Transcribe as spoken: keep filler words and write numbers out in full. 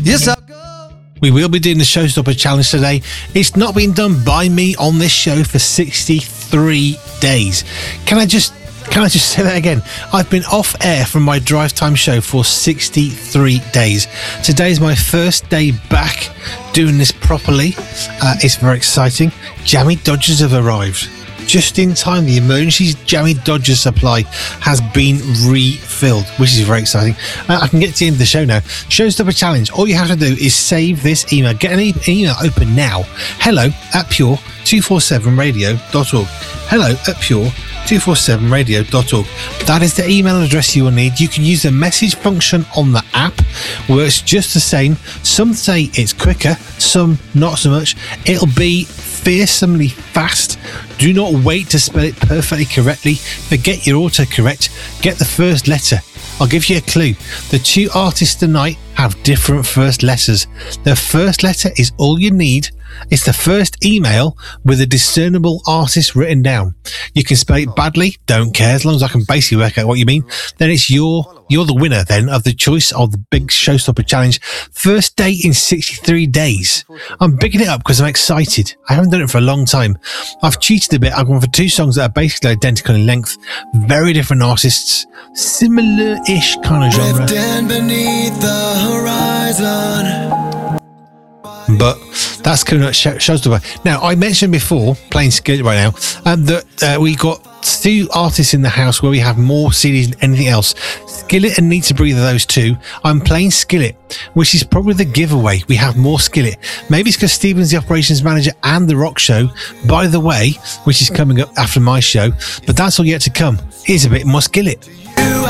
Yes, I We will be doing the Showstopper Challenge today. It's not been done by me on this show for sixty-three days. Can I just can I just say that again? I've been off air from my Drive Time show for sixty-three days. Today is my first day back doing this properly. Uh, it's very exciting. Jammy Dodgers have arrived. Just in time, the emergency Jammy Dodger supply has been refilled, which is very exciting. Uh, I can get to the end of the show now. Showstopper Challenge. All you have to do is save this email. Get an e- email open now. Hello at pure two forty-seven radio dot org. Hello at pure two forty-seven radio dot org. That is the email address you will need. You can use the message function on the app. Works just the same. Some say it's quicker, some not so much. It'll be fearsomely fast. Do not wait to spell it perfectly correctly. Forget your autocorrect. Get the first letter. I'll give you a clue. The two artists tonight have different first letters. The first letter is all you need. It's the first email with a discernible artist written down. You can spell it badly, don't care, as long as I can basically work out what you mean. Then it's your, you're the winner then of the choice of the big Showstopper Challenge. First day in sixty-three days. I'm bigging it up because I'm excited. I haven't done it for a long time. I've cheated a bit. I've gone for two songs that are basically identical in length. Very different artists. Similar-ish kind of genre. drifting beneath the horizon. But that's coming up show, Showstopper. Now, I mentioned before, playing Skillet right now, um, that uh, we got two artists in the house where we have more C Ds than anything else. Skillet and Need to Breathe are those two. I'm playing Skillet, which is probably the giveaway. We have more Skillet. Maybe it's because Stephen's the operations manager and the rock show, by the way, which is coming up after my show. But that's all yet to come. Here's a bit more Skillet.